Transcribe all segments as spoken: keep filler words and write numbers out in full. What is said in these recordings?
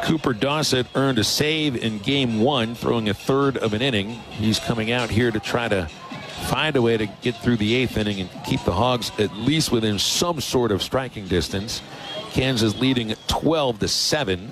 Cooper Dossett earned a save in game one, throwing a third of an inning. He's coming out here to try to find a way to get through the eighth inning and keep the Hogs at least within some sort of striking distance. Kansas leading twelve to seven.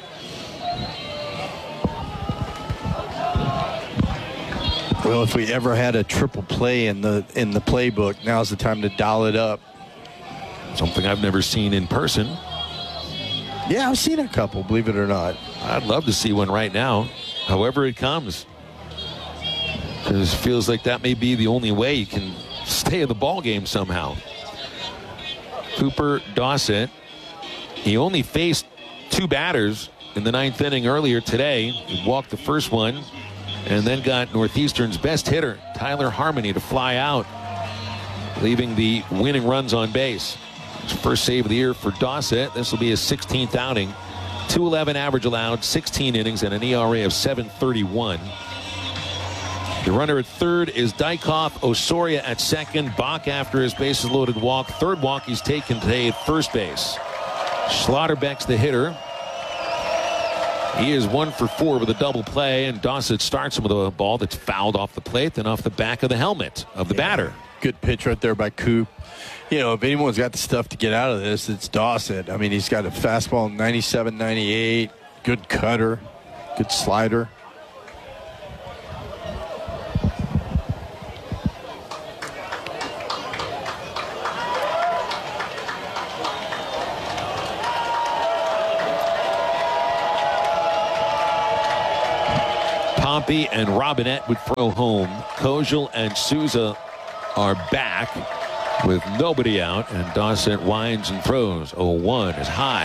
Well, if we ever had a triple play in the in the playbook, now's the time to dial it up. Something I've never seen in person. Yeah, I've seen a couple, believe it or not. I'd love to see one right now, however it comes. Because it feels like that may be the only way you can stay in the ball game somehow. Cooper Dossett, he only faced two batters in the ninth inning earlier today. He walked the first one and then got Northeastern's best hitter, Tyler Harmony, to fly out, leaving the winning runs on base. First save of the year for Dossett. This will be his sixteenth outing. two eleven average allowed, sixteen innings, and an E R A of seven thirty-one. The runner at third is Dykhoff. Osoria at second. Bach after his bases loaded walk. Third walk he's taken today at first base. Schlotterbeck's the hitter. He is one for four with a double play, and Dossett starts him with a ball that's fouled off the plate, then off the back of the helmet of the yeah. batter. Good pitch right there by Coop. You know, if anyone's got the stuff to get out of this, it's Dossett. I mean, he's got a fastball ninety-seven, ninety-eight, good cutter, good slider. Pompey and Robinette would throw home. Kojal and Souza are back with nobody out, and Dossett winds and throws. oh one is high.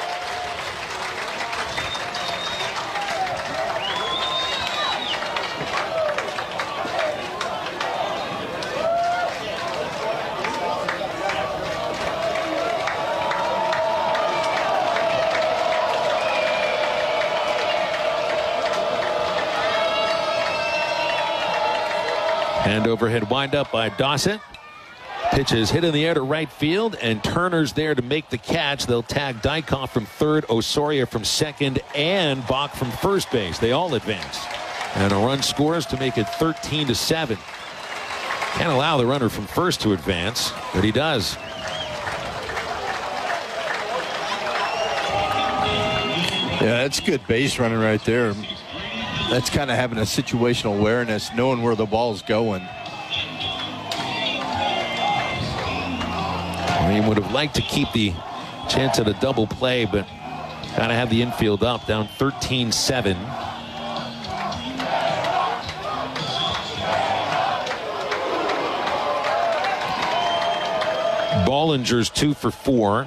And overhead windup by Dossett. Pitch is hit in the air to right field, and Turner's there to make the catch. They'll tag Dykhoff from third, Osoria from second, and Bach from first base. They all advance. And a run scores to make it thirteen to seven. Can't allow the runner from first to advance, but he does. Yeah, that's good base running right there. That's kind of having a situational awareness, knowing where the ball's going. He would have liked to keep the chance at a double play, but got to have the infield up, down thirteen seven. Bollinger's two for four.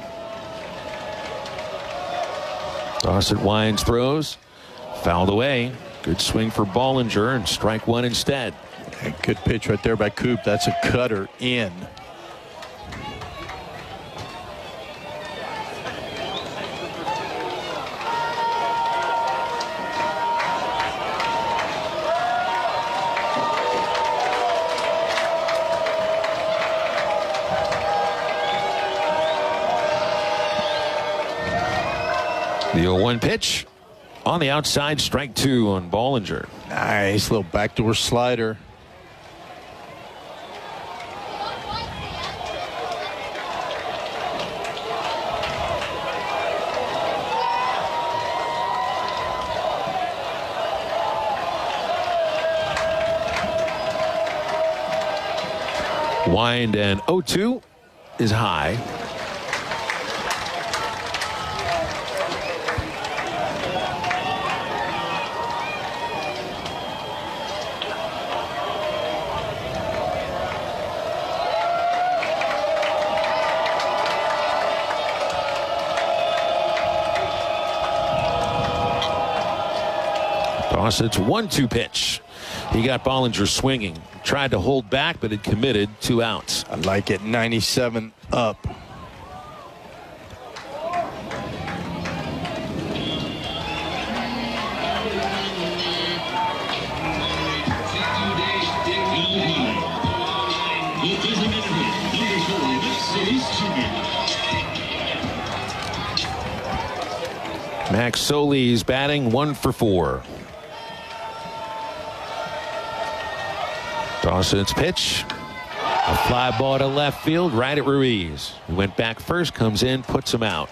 Dossett winds, throws, fouled away. Good swing for Bollinger, and strike one instead. And good pitch right there by Coop. That's a cutter in. The oh one pitch on the outside, strike two on Bollinger. Nice little backdoor slider. Wind, and oh two is high. Dossett's one two pitch. He got Bollinger swinging. Tried to hold back, but had committed two outs. I like it. ninety-seven up. Max Solis batting one for four. Dawson's pitch. A fly ball to left field, right at Ruiz. He went back first, comes in, puts him out.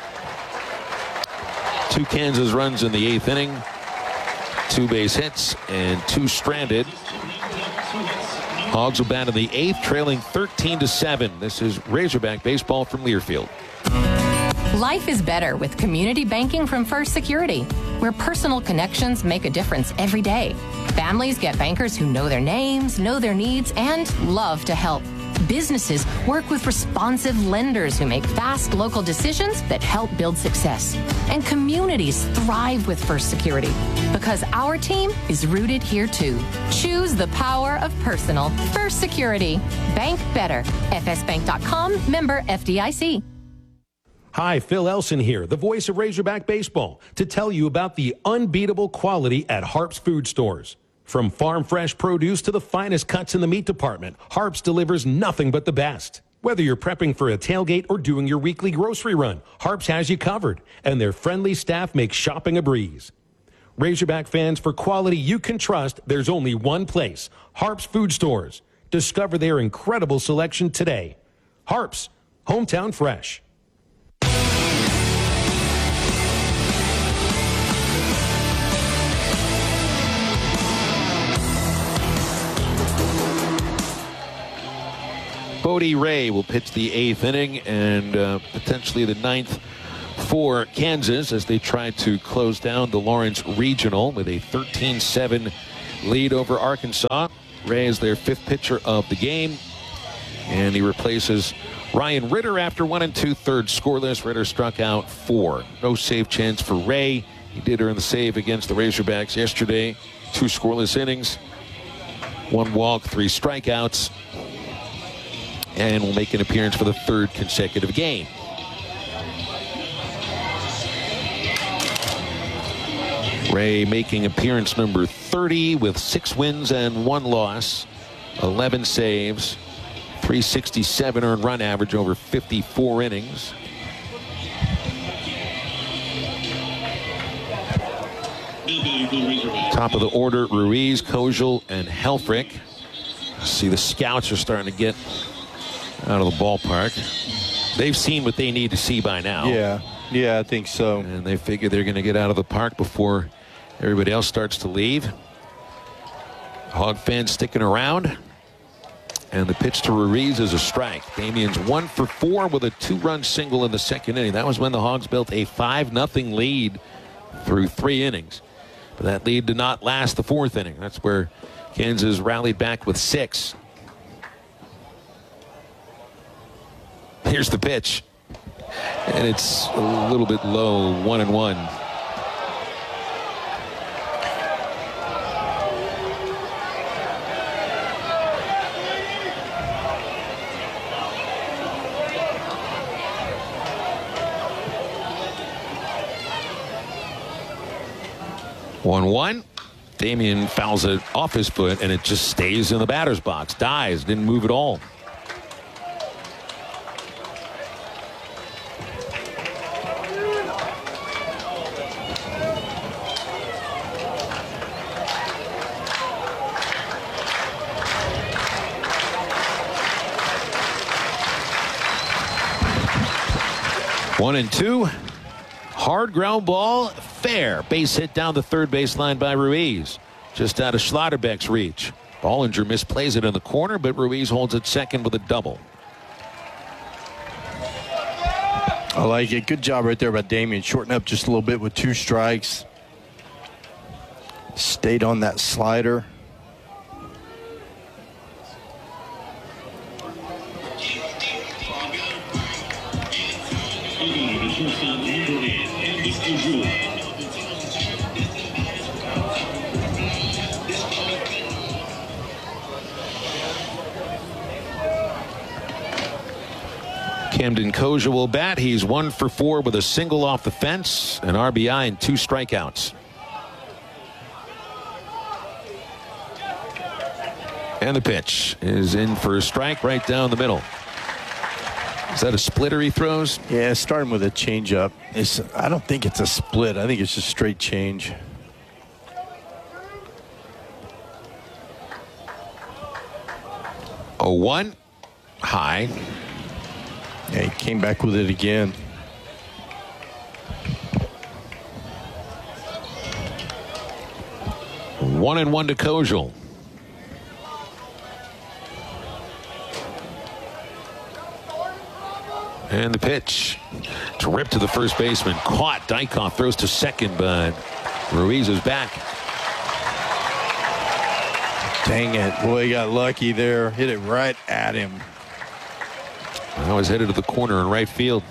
Two Kansas runs in the eighth inning. Two base hits and two stranded. Hogs will bat in the eighth, trailing thirteen to seven. This is Razorback baseball from Learfield. Life is better with community banking from First Security, where personal connections make a difference every day. Families get bankers who know their names, know their needs, and love to help. Businesses work with responsive lenders who make fast local decisions that help build success. And communities thrive with First Security because our team is rooted here too. Choose the power of personal. First Security. Bank better. F S bank dot com, member F D I C. Hi, Phil Elson here, the voice of Razorback Baseball, to tell you about the unbeatable quality at Harps Food Stores. From farm fresh produce to the finest cuts in the meat department, Harps delivers nothing but the best. Whether you're prepping for a tailgate or doing your weekly grocery run, Harps has you covered, and their friendly staff makes shopping a breeze. Razorback fans, for quality you can trust, there's only one place, Harps Food Stores. Discover their incredible selection today. Harps, hometown fresh. Bodie Ray will pitch the eighth inning and uh, potentially the ninth for Kansas as they try to close down the Lawrence Regional with a thirteen seven lead over Arkansas. Ray is their fifth pitcher of the game, and he replaces Ryan Ritter after one and two thirds scoreless. Ritter struck out four. No save chance for Ray. He did earn the save against the Razorbacks yesterday. Two scoreless innings, one walk, three strikeouts, and will make an appearance for the third consecutive game. Ray making appearance number thirty with six wins and one loss, eleven saves, three sixty-seven earned run average over fifty-four innings. Top of the order, Ruiz, Kojal, and Helfrich. See, the scouts are starting to get out of the ballpark. They've seen what they need to see by now. Yeah, yeah, I think so. And they figure they're going to get out of the park before everybody else starts to leave. Hog fans sticking around. And the pitch to Ruiz is a strike. Damien's one for four with a two-run single in the second inning. That was when the Hogs built a five nothing lead through three innings. But that lead did not last the fourth inning. That's where Kansas rallied back with six. Here's the pitch. And it's a little bit low, one and one. one one. Damien fouls it off his foot, and it just stays in the batter's box. Dies, didn't move at all. One and two. Hard ground ball, fair. Base hit down the third base line by Ruiz. Just out of Schlotterbeck's reach. Bollinger misplays it in the corner, but Ruiz holds it second with a double. I like it. Good job right there by Damien. Shorten up just a little bit with two strikes. Stayed on that slider. Camden Kojal will bat. He's one for four with a single off the fence, an R B I, and two strikeouts. And the pitch is in for a strike right down the middle. Is that a splitter he throws? Yeah, starting with a changeup. It's, I don't think it's a split. I think it's just straight change. oh one. High. Yeah, he came back with it again. One and one to Kojal. And the pitch. It's ripped to the first baseman. Caught. Dykoff throws to second, but Ruiz is back. Dang it. Boy, he got lucky there. Hit it right at him. Now he's headed to the corner in right field.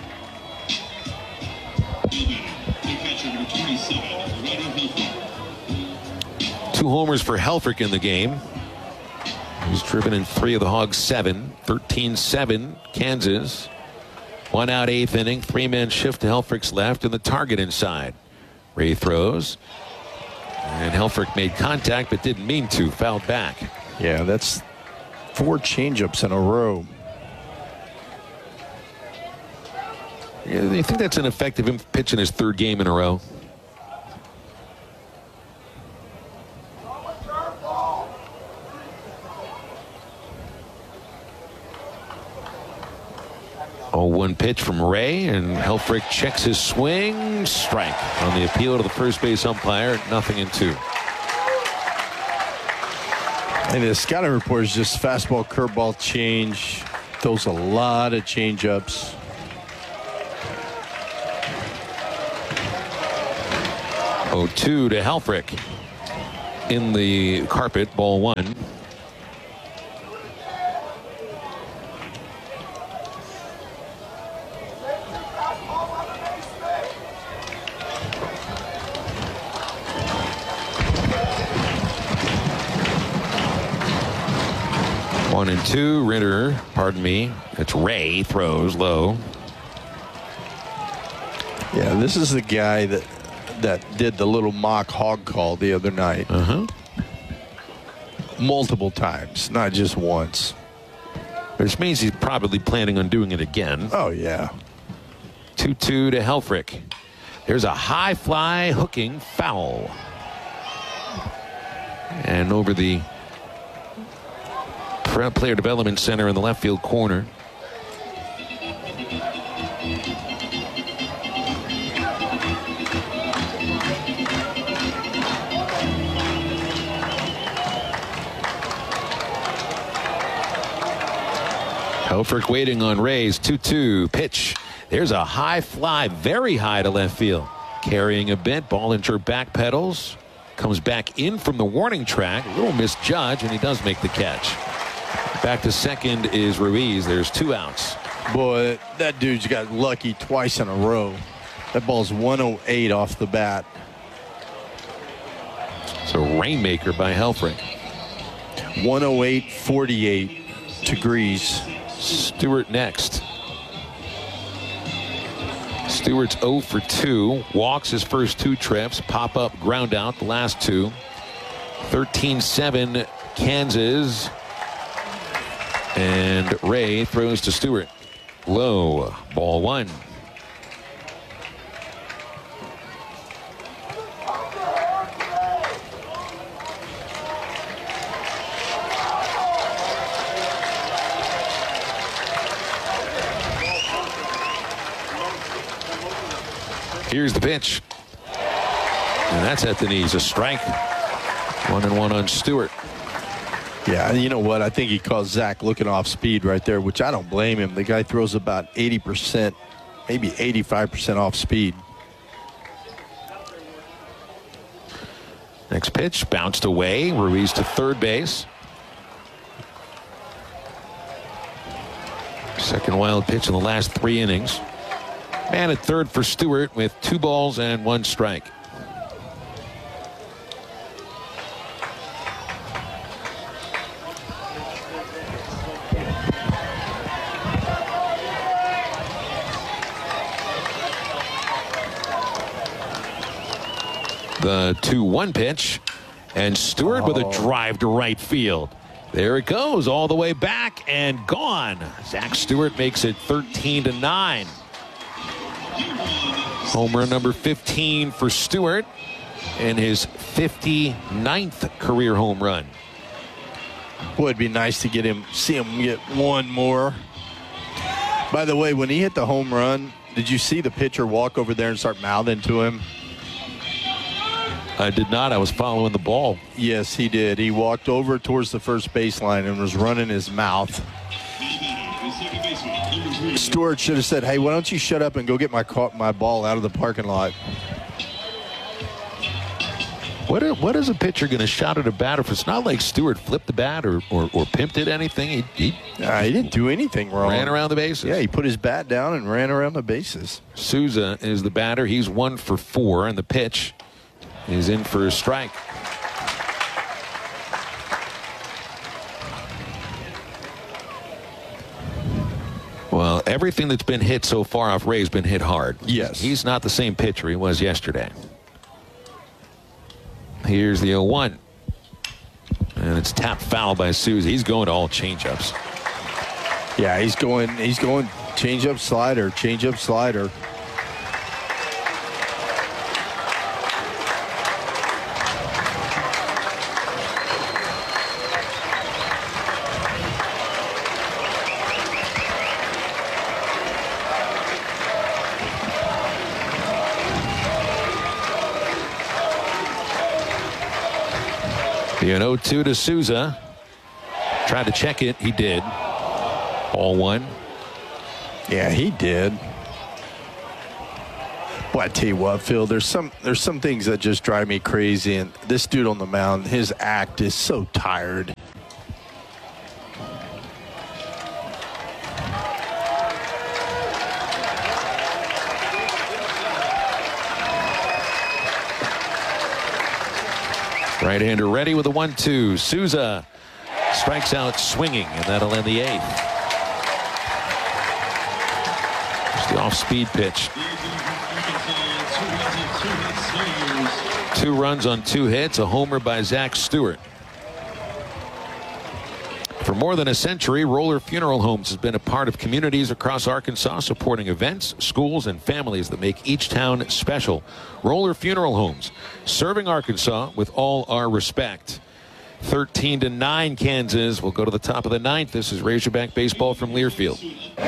Two homers for Helfrich in the game. He's driven in three of the Hogs' seven. thirteen seven, Kansas. One out, eighth inning. Three-man shift to Helfrich's left and the target inside. Ray throws. And Helfrich made contact but didn't mean to. Fouled back. Yeah, that's four changeups in a row. Yeah, you think that's ineffective, him pitching his third game in a row? oh one pitch from Ray, and Helfrich checks his swing. Strike on the appeal to the first base umpire. Nothing in two. And the scouting report is just fastball, curveball, change. Throws a lot of changeups. oh two to Helfrich. In the carpet, ball one. One and two. Ritter, pardon me. It's Ray, throws low. Yeah, this is the guy that that did the little mock hog call the other night. Uh-huh. Multiple times, not just once. Which means he's probably planning on doing it again. Oh, yeah. two two to Helfrich. There's a high fly hooking foul. And over the Player Development Center in the left field corner. Helfrich waiting on Ray's two two pitch. There's a high fly, very high to left field. Carrying a bit, Ballinger back pedals. Comes back in from the warning track. A little misjudged, and he does make the catch. Back to second is Ruiz. There's two outs. Boy, that dude's got lucky twice in a row. That ball's one oh eight off the bat. It's a rainmaker by Helfrich. one oh eight, forty-eight degrees. Stewart next. Stewart's oh for two. Walks his first two trips. Pop up, ground out the last two. thirteen seven Kansas. And Ray throws to Stewart. Low. Ball one. Here's the pitch. And that's at the knees. A strike. One and one on Stewart. Yeah, you know what? I think he caused Zach looking off speed right there, which I don't blame him. The guy throws about eighty percent, maybe eighty-five percent off speed. Next pitch bounced away. Ruiz to third base. Second wild pitch in the last three innings. Man at third for Stewart with two balls and one strike. The two one pitch, and Stewart oh. with a drive to right field. There it goes, all the way back and gone. Zach Stewart makes it thirteen to nine. Home run number fifteen for Stewart and his fifty-ninth career home run. Boy, it'd be nice to get him, see him get one more. By the way, when he hit the home run, did you see the pitcher walk over there and start mouthing to him? I did not. I was following the ball. Yes, he did. He walked over towards the first baseline and was running his mouth. Stewart should have said, hey, why don't you shut up and go get my car, my ball out of the parking lot? What, are, what is a pitcher going to shout at a batter? It's not like Stewart flipped the bat or, or, or pimped it anything. He, he, uh, he didn't do anything wrong. Ran around the bases. Yeah, he put his bat down and ran around the bases. Souza is the batter. He's one for four, and the pitch is in for a strike. Well, everything that's been hit so far off Ray has been hit hard. Yes. He's not the same pitcher he was yesterday. Here's the oh one. And it's tapped foul by Souza. He's going to all changeups. Yeah, he's going, he's going changeup slider, changeup slider. An oh two to Souza. Tried to check it. He did. All one. Yeah, he did. Boy, I tell you what, Phil, there's some there's some things that just drive me crazy. And this dude on the mound, his act is so tired. Right-hander ready with a one two. Souza strikes out swinging, and that'll end the eighth. Just the off-speed pitch. Two runs on two hits, a homer by Zach Stewart. For more than a century, Roller Funeral Homes has been a part of communities across Arkansas, supporting events, schools, and families that make each town special. Roller Funeral Homes, serving Arkansas with all our respect. thirteen to nine, Kansas. We'll go to the top of the ninth. This is Razorback baseball from Learfield.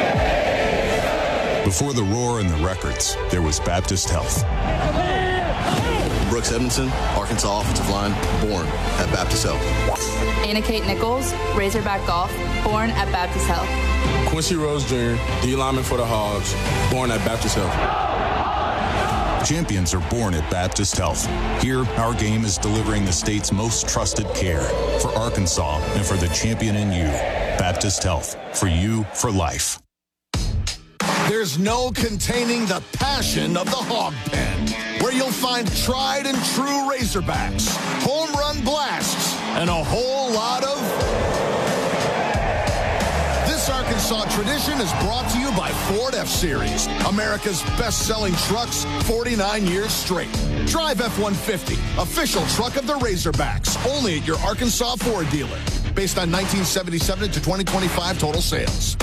Before the roar and the records, there was Baptist Health. Brooks Edmondson, Arkansas offensive line, born at Baptist Health. Anna Kate Nichols, Razorback Golf, born at Baptist Health. Quincy Rose Junior, D lineman for the Hogs, born at Baptist Health. Champions are born at Baptist Health. Here, our game is delivering the state's most trusted care for Arkansas and for the champion in you. Baptist Health, for you, for life. There's no containing the passion of the Hog Pen, where you'll find tried and true Razorbacks, home run blasts, and a whole lot of... This Arkansas tradition is brought to you by Ford F-Series, America's best-selling trucks forty-nine years straight. Drive F one fifty, official truck of the Razorbacks, only at your Arkansas Ford dealer. Based on nineteen seventy-seven to twenty twenty-five total sales.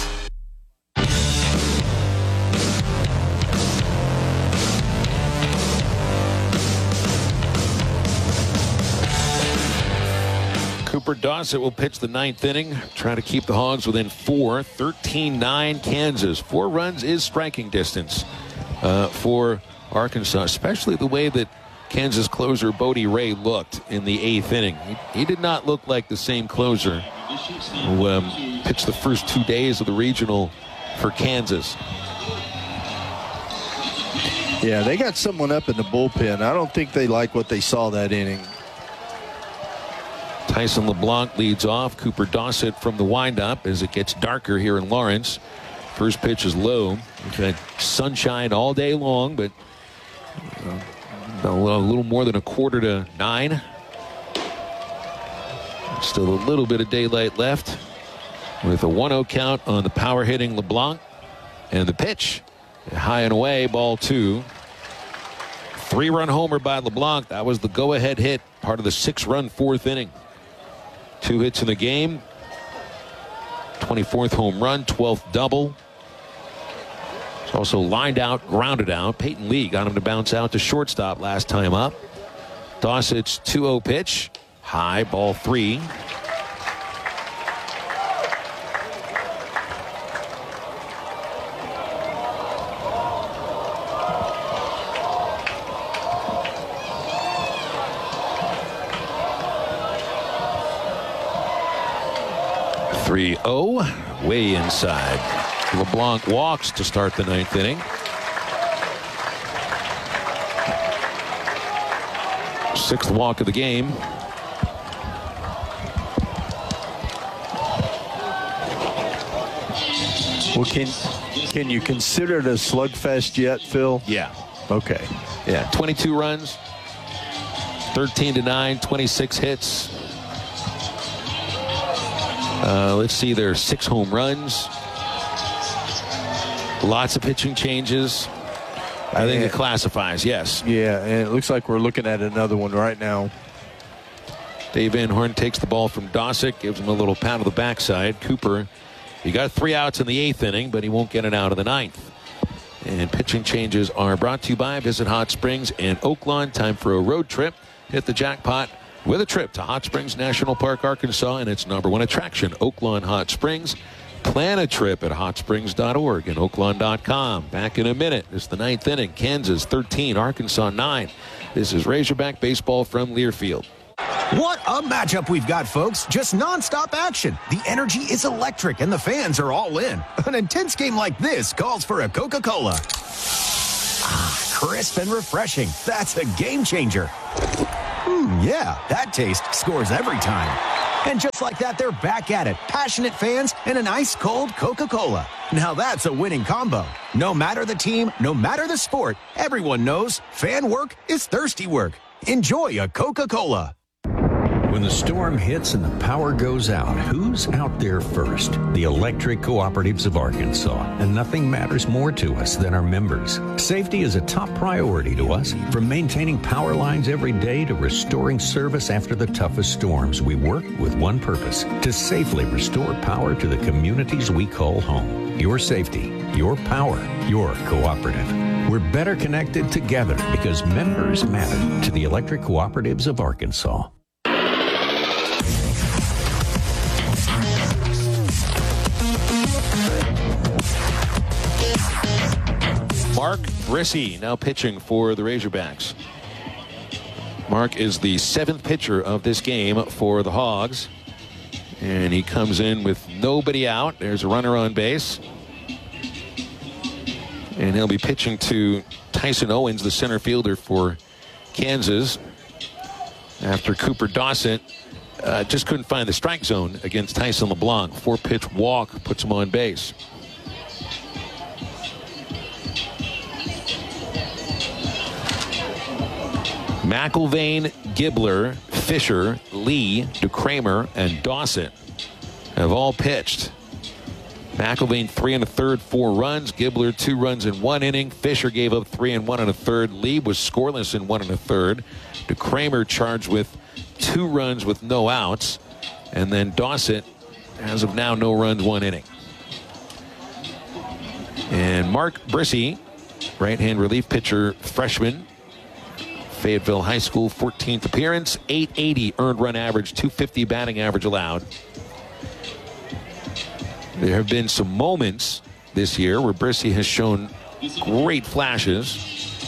Cooper Dossett will pitch the ninth inning, try to keep the Hogs within four. thirteen nine Kansas. Four runs is striking distance uh, for Arkansas, especially the way that Kansas closer Bodie Ray looked in the eighth inning. He, he did not look like the same closer who um, pitched the first two days of the regional for Kansas. Yeah, they got someone up in the bullpen. I don't think they like what they saw that inning. Tyson LeBlanc leads off. Cooper Dossett from the windup as it gets darker here in Lawrence. First pitch is low. We've had sunshine all day long, but uh, a little more than a quarter to nine. Still a little bit of daylight left with a one oh count on the power hitting LeBlanc. And the pitch, high and away, ball two. Three-run homer by LeBlanc. That was the go-ahead hit, part of the six-run fourth inning. Two hits in the game. twenty-fourth home run, twelfth double. He's also lined out, grounded out. Peyton Lee got him to bounce out to shortstop last time up. Dossett's two oh pitch. High, ball three. three oh, way inside. LeBlanc walks to start the ninth inning. Sixth walk of the game. Well, can, can you consider it a slugfest yet, Phil? Yeah. Okay. Yeah, twenty-two runs, thirteen to nine, twenty-six hits. Uh, let's see, there are six home runs. Lots of pitching changes. I think it classifies, yes. Yeah, and it looks like we're looking at another one right now. Dave Van Horn takes the ball from Dossett, gives him a little pat on the backside. Cooper, he got three outs in the eighth inning, but he won't get it out of the ninth. And pitching changes are brought to you by Visit Hot Springs and Oaklawn. Time for a road trip. Hit the jackpot with a trip to Hot Springs National Park, Arkansas, and its number one attraction, Oaklawn Hot Springs. Plan a trip at hot springs dot org and oaklawn dot com. Back in a minute. It's the ninth inning. Kansas thirteen, Arkansas nine. This is Razorback baseball from Learfield. What a matchup we've got, folks. Just nonstop action. The energy is electric and the fans are all in. An intense game like this calls for a Coca-Cola. Ah, crisp and refreshing. That's a game changer. Hmm, yeah, that taste scores every time. And just like that, they're back at it. Passionate fans and an ice-cold Coca-Cola. Now that's a winning combo. No matter the team, no matter the sport, everyone knows fan work is thirsty work. Enjoy a Coca-Cola. When the storm hits and the power goes out, who's out there first? The Electric Cooperatives of Arkansas. And nothing matters more to us than our members. Safety is a top priority to us. From maintaining power lines every day to restoring service after the toughest storms, we work with one purpose: to safely restore power to the communities we call home. Your safety, your power, your cooperative. We're better connected together because members matter to the Electric Cooperatives of Arkansas. Mark Brissy now pitching for the Razorbacks. Mark is the seventh pitcher of this game for the Hogs. And he comes in with nobody out. There's a runner on base. And he'll be pitching to Tyson Owens, the center fielder for Kansas, after Cooper Dossett uh, just couldn't find the strike zone against Tyson LeBlanc. Four-pitch walk puts him on base. McIlvain, Gibler, Fisher, Lee, DeCramer, and Dossett have all pitched. McIlvain three and a third, four runs. Gibler two runs in one inning. Fisher gave up three and one and a third. Lee was scoreless in one and a third. DeCramer charged with two runs with no outs. And then Dossett, as of now, no runs, one inning. And Mark Brissy, right-hand relief pitcher, freshman, Fayetteville High School, fourteenth appearance, eight eighty earned run average, two fifty batting average allowed. There have been some moments this year where Brissy has shown great flashes.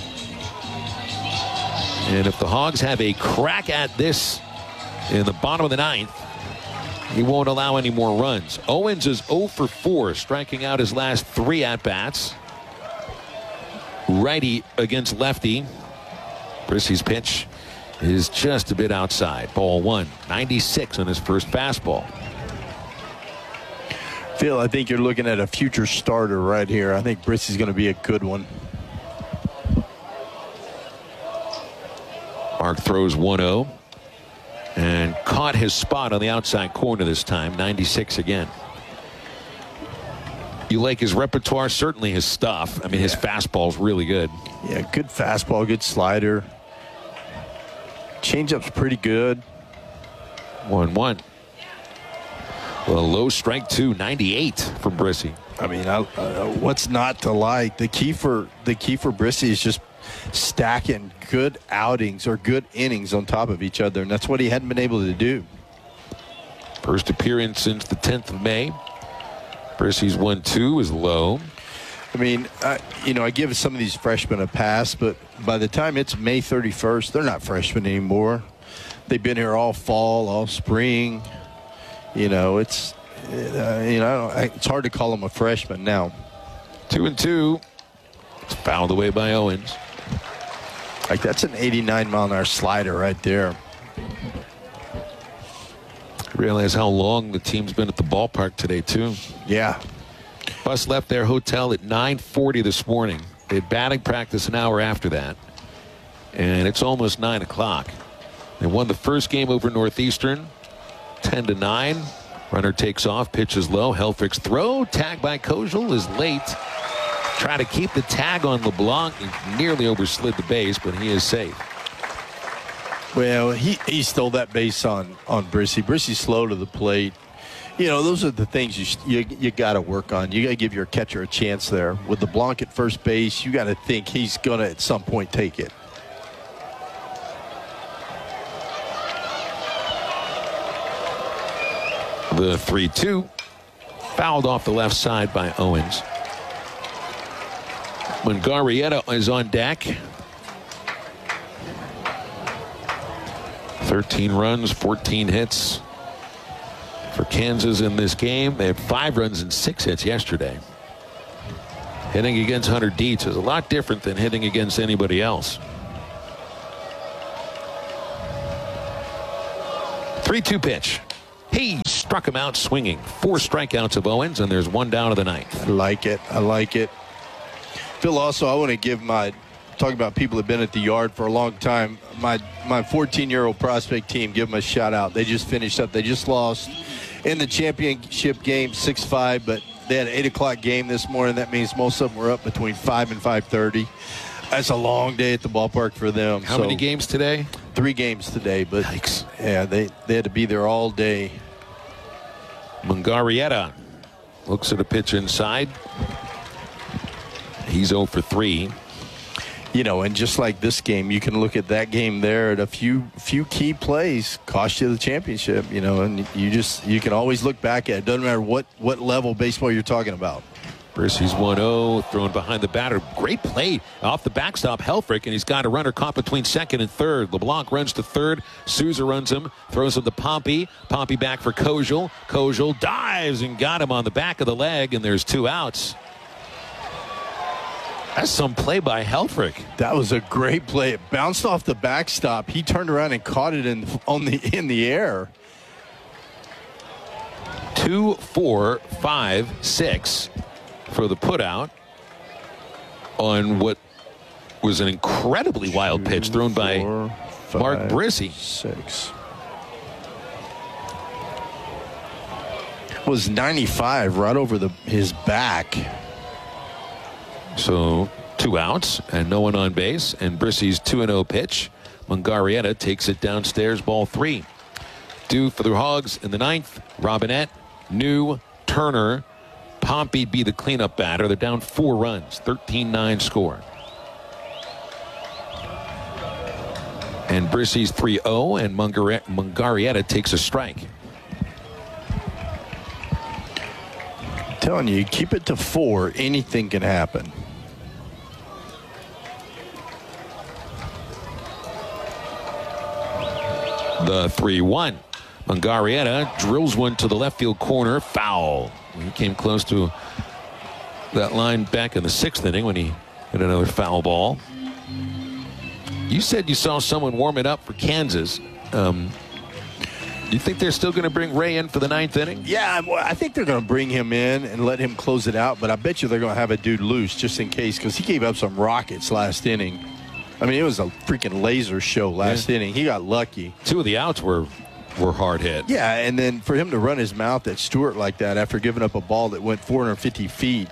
And if the Hogs have a crack at this in the bottom of the ninth, he won't allow any more runs. Owens is oh for four, striking out his last three at-bats. Righty against lefty. Brissy's pitch is just a bit outside. Ball one, ninety-six on his first fastball. Phil, I think you're looking at a future starter right here. I think Brissy's going to be a good one. Mark throws one oh and caught his spot on the outside corner this time. ninety-six again. You like his repertoire, certainly his stuff. I mean, yeah. His fastball's really good. Yeah, good fastball, good slider. Changeup's pretty good. one one. Well, low strike two, ninety-eight from Brissy. I mean, I, uh, what's not to like? The key for the key for Brissy is just stacking good outings or good innings on top of each other, and that's what he hadn't been able to do. First appearance since the tenth of May. Brissy's one two is low. I mean, I, you know, I give some of these freshmen a pass, but by the time it's May thirty-first, they're not freshmen anymore. They've been here all fall, all spring. You know, it's uh, you know, it's hard to call them a freshman now. Two and two. It's fouled away by Owens. Like, that's an eighty-nine mile an hour slider right there. Realize how long the team's been at the ballpark today, too. Yeah. Bus left their hotel at nine forty this morning. They had batting practice an hour after that. And it's almost nine o'clock. They won the first game over Northeastern, ten to nine. Runner takes off, pitches low. Helfrich's throw, tag by Kojal, is late. Try to keep the tag on LeBlanc. He nearly overslid the base, but he is safe. Well, he, he stole that base on, on Brissy. Brissy's slow to the plate. You know, those are the things you you, you got to work on. You got to give your catcher a chance there. With LeBlanc at first base, you got to think he's going to at some point take it. The three two fouled off the left side by Owens. Mungarieta is on deck. thirteen runs, fourteen hits for Kansas in this game. They had five runs and six hits yesterday. Hitting against Hunter Dietz is a lot different than hitting against anybody else. three two pitch. He struck him out swinging. Four strikeouts of Owens, and there's one down to the ninth. I like it. I like it. Phil, also, I want to give my, talking about people who have been at the yard for a long time, my my fourteen-year-old prospect team, give them a shout-out. They just finished up. They just lost in the championship game six five, but they had an eight o'clock game this morning. That means most of them were up between five and five thirty. That's a long day at the ballpark for them. How so, many games today? Three games today, but Yikes. yeah, they, they had to be there all day. Mungarieta looks at a pitch inside. He's oh for three. You know, and just like this game, you can look at that game there at a few few key plays cost you the championship, you know, and you just you can always look back at it. Doesn't matter what, what level of baseball you're talking about. Brissy's one oh, thrown behind the batter. Great play off the backstop, Helfrich, and he's got a runner caught between second and third. LeBlanc runs to third. Souza runs him, throws him to Pompey. Pompey back for Kojal. Kojal dives and got him on the back of the leg, and there's two outs. That's some play by Helfrich. That was a great play. It bounced off the backstop. He turned around and caught it in on the in the air. Two, four, five, six for the putout on what was an incredibly wild Two, pitch thrown by four, five, Mark Brissy. Six. Was ninety-five right over the his back. So two outs and no one on base, and Brissy's two and oh pitch. Mungarieta takes it downstairs, ball three. Due for the Hogs in the ninth. Robinette, New, Turner, Pompey be the cleanup batter. They're down four runs, thirteen nine score. And Brissy's three oh, and Mungari- Mungarieta takes a strike. I'm telling you, keep it to four, anything can happen. The three one. Mungarieta drills one to the left field corner. Foul. He came close to that line back in the sixth inning when he hit another foul ball. You said you saw someone warm it up for Kansas. Um, you think they're still going to bring Ray in for the ninth inning? Yeah, I think they're going to bring him in and let him close it out, but I bet you they're going to have a dude loose just in case, because he gave up some rockets last inning. I mean, it was a freaking laser show last yeah. inning. He got lucky. Two of the outs were were hard hit. Yeah, and then for him to run his mouth at Stewart like that after giving up a ball that went four hundred fifty feet.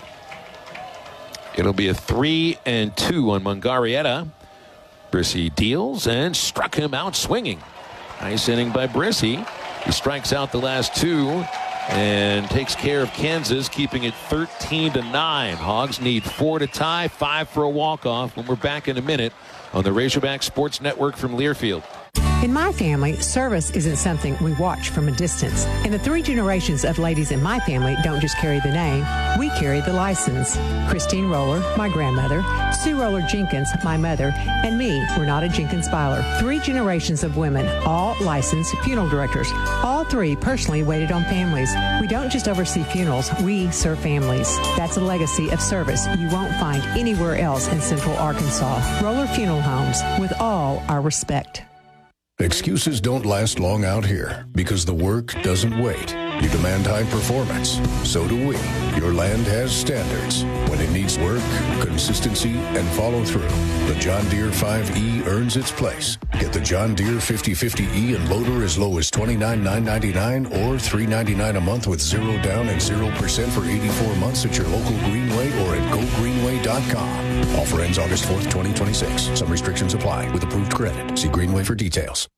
It'll be a three and two on Mungarieta. Brissy deals and struck him out swinging. Nice inning by Brissy. He strikes out the last two and takes care of Kansas, keeping it thirteen to nine. Hogs need four to tie, five for a walk-off when we're back in a minute on the Razorback Sports Network from Learfield. In my family, service isn't something we watch from a distance. And the three generations of ladies in my family don't just carry the name, we carry the license. Christine Roller, my grandmother, Sue Roller Jenkins, my mother, and me, Renata Jenkins Byler. Three generations of women, all licensed funeral directors. All three personally waited on families. We don't just oversee funerals, we serve families. That's a legacy of service you won't find anywhere else in Central Arkansas. Roller Funeral Homes, with all our respect. Excuses don't last long out here because the work doesn't wait. You demand high performance. So do we. Your land has standards. When it needs work, consistency, and follow through, the John Deere five E earns its place. Get the John Deere fifty fifty E and loader as low as twenty-nine thousand nine hundred ninety-nine dollars or three hundred ninety-nine dollars a month with zero down and zero percent for eighty-four months at your local Greenway or at go greenway dot com. Offer ends August fourth, twenty twenty-six. Some restrictions apply with approved credit. See Greenway for details.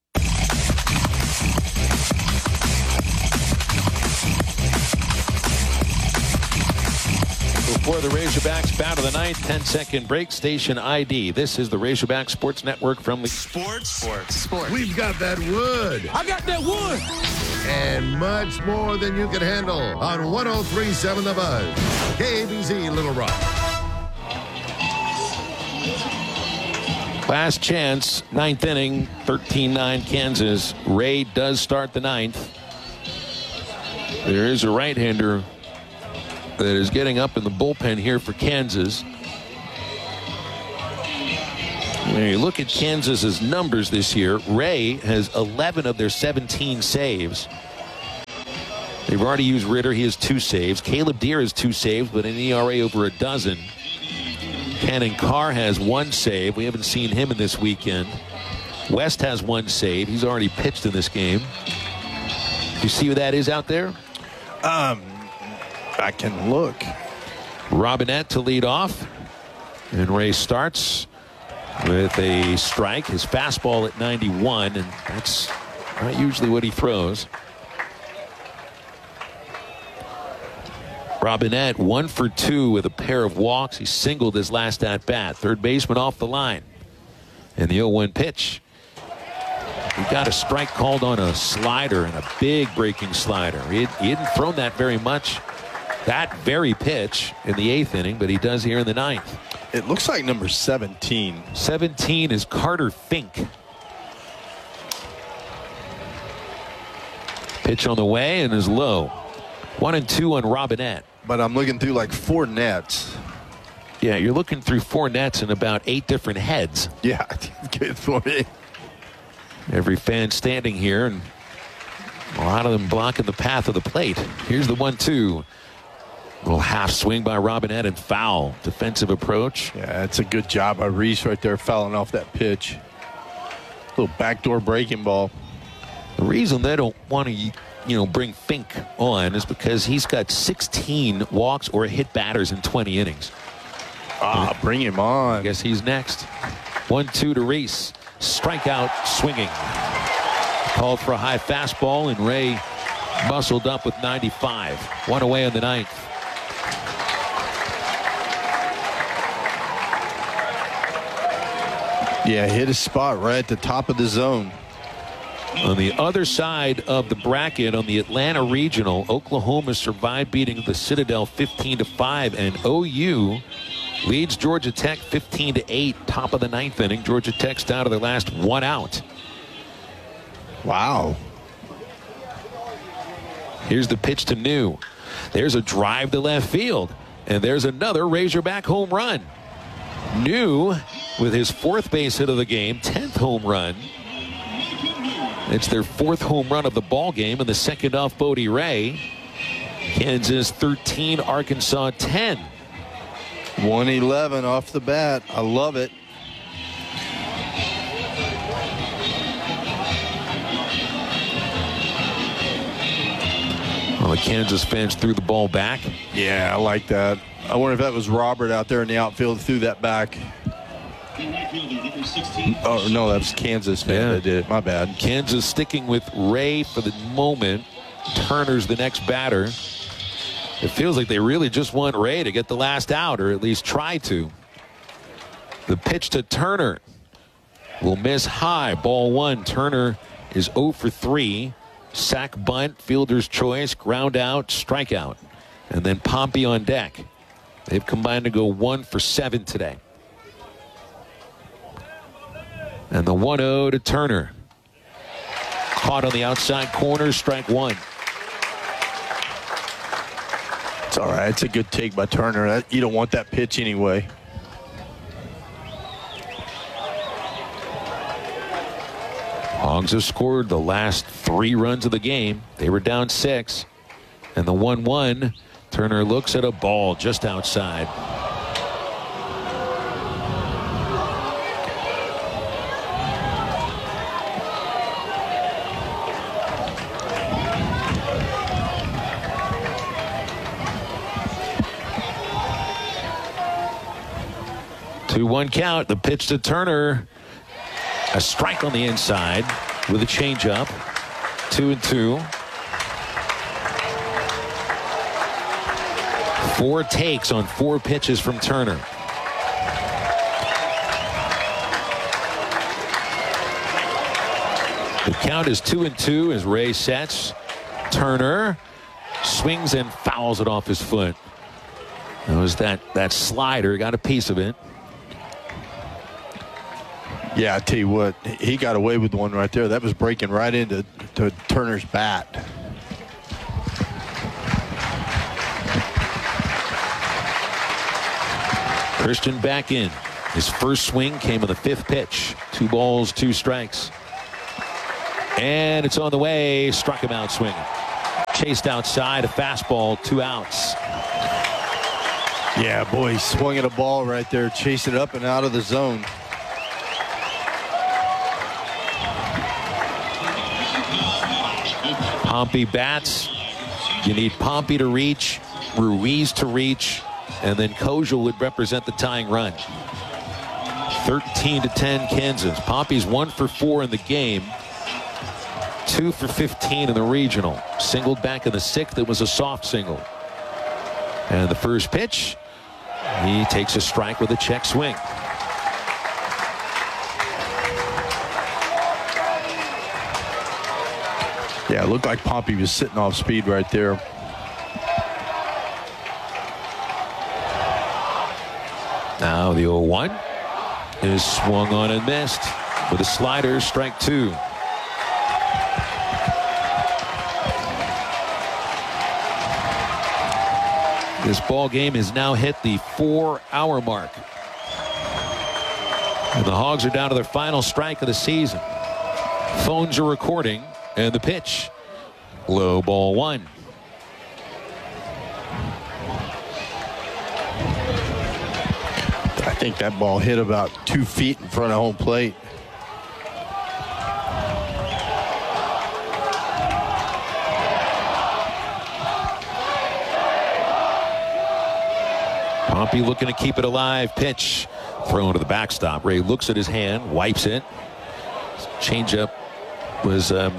Before the Razorbacks bow to the ninth, ten second break, station I D. This is the Razorback Sports Network from the Sports. Sports. Sports. We've got that wood. I got that wood. And much more than you can handle on one oh three point seven The Buzz. K A B Z Little Rock. Last chance, ninth inning, thirteen nine Kansas. Ray does start the ninth. There is a right-hander that is getting up in the bullpen here for Kansas. When you look at Kansas's numbers this year, Ray has eleven of their seventeen saves. They've already used Ritter. He has two saves. Caleb Deere has two saves, but an E R A over a dozen. Cannon Carr has one save. We haven't seen him in this weekend. West has one save. He's already pitched in this game. You see who that is out there? Um, I can look. Robinette to lead off. And Ray starts with a strike. His fastball at ninety-one, and that's not usually what he throws. Robinette one for two with a pair of walks. He singled his last at bat. Third baseman off the line. And the oh one pitch. He got a strike called on a slider, and a big breaking slider. He, had, he hadn't thrown that very much. That very pitch in the eighth inning, but he does here in the ninth. It looks like number seventeen. seventeen is Carter Fink. Pitch on the way and is low. One and two on Robinette. But I'm looking through like four nets. Yeah, you're looking through four nets and about eight different heads. Yeah, good for me. Every fan standing here, and a lot of them blocking the path of the plate. Here's the one two. Little half swing by Robinette and foul. Defensive approach. Yeah, that's a good job by Reese right there, fouling off that pitch. Little backdoor breaking ball. The reason they don't want to, you know, bring Fink on is because he's got sixteen walks or hit batters in twenty innings. Ah, bring him on. I guess he's next. one two to Reese. Strikeout swinging. Called for a high fastball, and Ray muscled up with ninety-five. One away in the ninth. Yeah, hit a spot right at the top of the zone. On the other side of the bracket, on the Atlanta Regional, Oklahoma survived beating the Citadel fifteen to five, and O U leads Georgia Tech fifteen to eight, top of the ninth inning. Georgia Tech's down to their last one out. Wow. Here's the pitch to New. There's a drive to left field, and there's another Razorback home run. New with his fourth base hit of the game, tenth home run. It's their fourth home run of the ball game, and the second off Bodie Ray. Kansas thirteen, Arkansas ten. one eleven off the bat. I love it. Well, the Kansas fans threw the ball back. Yeah, I like that. I wonder if that was Robert out there in the outfield threw that back. Oh, no, that was Kansas fan Yeah. that did it. My bad. Kansas sticking with Ray for the moment. Turner's the next batter. It feels like they really just want Ray to get the last out, or at least try to. The pitch to Turner will miss high. Ball one. Turner is oh for three. Sack bunt, fielder's choice, ground out, strikeout. And then Pompey on deck. They've combined to go one for seven today. And the one oh to Turner. Caught on the outside corner, strike one. It's all right. It's a good take by Turner. That, you don't want that pitch anyway. Hogs have scored the last three runs of the game. They were down six. And the one one, Turner looks at a ball just outside. two one count. The pitch to Turner. A strike on the inside with a changeup. Two and two. Four takes on four pitches from Turner. The count is two and two as Ray sets. Turner swings and fouls it off his foot. It was that, that slider, got a piece of it. Yeah, I tell you what, he got away with one right there. That was breaking right into to Turner's bat. Christian back in. His first swing came on the fifth pitch. Two balls, two strikes. And it's on the way. Struck him out swinging. Chased outside, a fastball, two outs. Yeah, boy, he swung at a ball right there, chased it up and out of the zone. Pompey bats. You need Pompey to reach, Ruiz to reach, and then Kojal would represent the tying run. thirteen to ten Kansas. Pompey's one for four in the game. Two for fifteen in the regional. Singled back in the sixth. It was a soft single. And the first pitch, he takes a strike with a check swing. Yeah, it looked like Pompey was sitting off speed right there. Now the oh one is swung on and missed with a slider, strike two. This ball game has now hit the four-hour mark. And the Hogs are down to their final strike of the season. Phones are recording, and the pitch. Low ball one. I think that ball hit about two feet in front of home plate. Pompey looking to keep it alive. Pitch thrown to the backstop. Ray looks at his hand, wipes it. Changeup was um,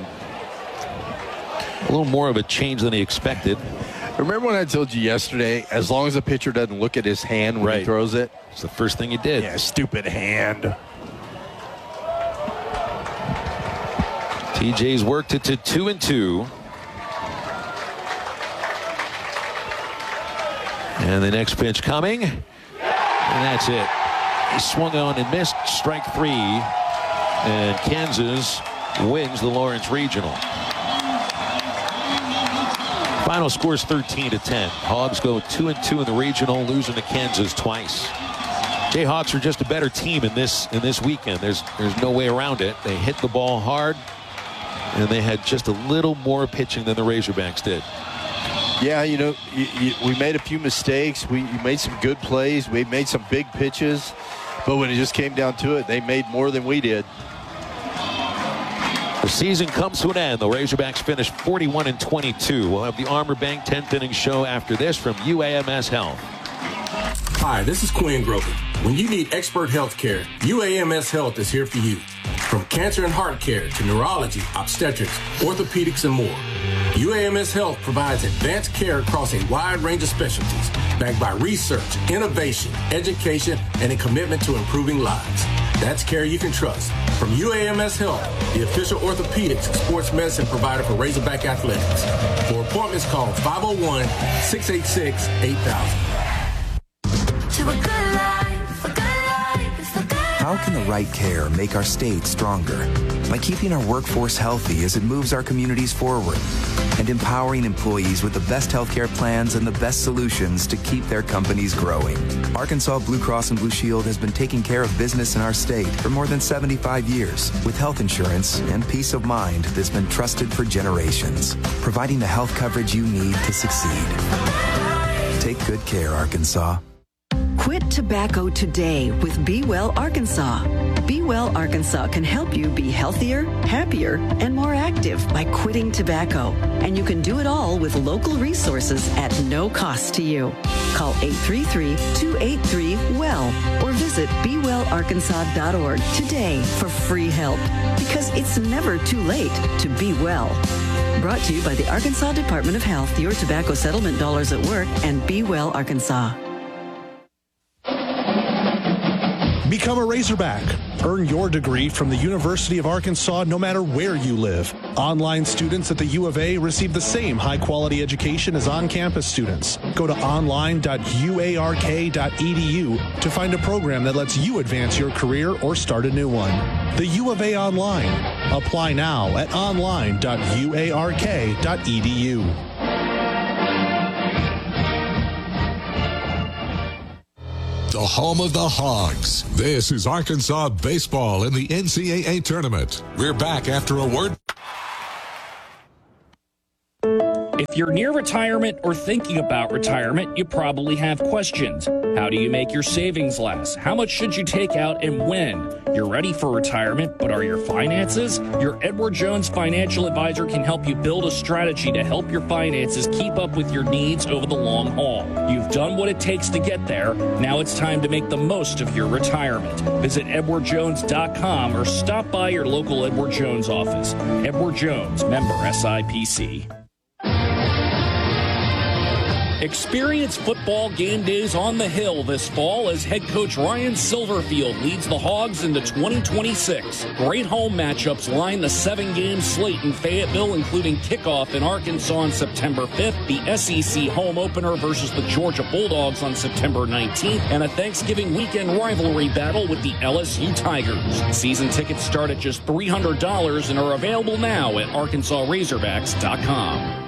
a little more of a change than he expected. Remember when I told you yesterday, as long as the pitcher doesn't look at his hand when Right. he throws it? It's the first thing he did. Yeah, stupid hand. T J's worked it to two and two. And the next pitch coming. And that's it. He swung on and missed. Strike three. And Kansas wins the Lawrence Regional. Final score is thirteen to ten. Hogs go two and two in the regional, losing to Kansas twice. Jayhawks are just a better team in this in this weekend. There's there's no way around it. They hit the ball hard, and they had just a little more pitching than the Razorbacks did. Yeah, you know, you, you, we made a few mistakes. We you made some good plays. We made some big pitches. But when it just came down to it, they made more than we did. The season comes to an end. The Razorbacks finished forty-one and twenty-two. We'll have the Armor Bank tenth inning show after this from U A M S Health. Hi, this is Quinn Grogan. When you need expert health care, U A M S Health is here for you. From cancer and heart care to neurology, obstetrics, orthopedics, and more, U A M S Health provides advanced care across a wide range of specialties, backed by research, innovation, education, and a commitment to improving lives. That's care you can trust. From U A M S Health, the official orthopedics and sports medicine provider for Razorback Athletics. For appointments, call five oh one, six eight six, eight thousand. How can the right care make our state stronger? By keeping our workforce healthy as it moves our communities forward, and empowering employees with the best healthcare plans and the best solutions to keep their companies growing. Arkansas Blue Cross and Blue Shield has been taking care of business in our state for more than seventy-five years with health insurance and peace of mind that's been trusted for generations, providing the health coverage you need to succeed. Take good care, Arkansas. Quit tobacco today with Be Well Arkansas. Be Well Arkansas can help you be healthier, happier, and more active by quitting tobacco. And you can do it all with local resources at no cost to you. Call eight three three, two eight three, W E L L or visit be well arkansas dot org today for free help, because it's never too late to be well. Brought to you by the Arkansas Department of Health, your tobacco settlement dollars at work, and Be Well Arkansas. Become a Razorback. Earn your degree from the University of Arkansas no matter where you live. Online students at the U of A receive the same high-quality education as on-campus students. Go to online dot u a r k dot e d u to find a program that lets you advance your career or start a new one. The U of A Online. Apply now at online dot u a r k dot e d u. The home of the Hogs. This is Arkansas baseball in the N C double A tournament. We're back after a word. If you're near retirement or thinking about retirement, you probably have questions. How do you make your savings last? How much should you take out and when? You're ready for retirement, but are your finances? Your Edward Jones financial advisor can help you build a strategy to help your finances keep up with your needs over the long haul. You've done what it takes to get there. Now it's time to make the most of your retirement. Visit edward jones dot com or stop by your local Edward Jones office. Edward Jones, member S I P C. Experience football game days on the Hill this fall as head coach Ryan Silverfield leads the Hogs into twenty twenty-six. Great home matchups line the seven-game slate in Fayetteville, including kickoff in Arkansas on September fifth, the S E C home opener versus the Georgia Bulldogs on September nineteenth, and a Thanksgiving weekend rivalry battle with the L S U Tigers. Season tickets start at just three hundred dollars and are available now at arkansas razorbacks dot com.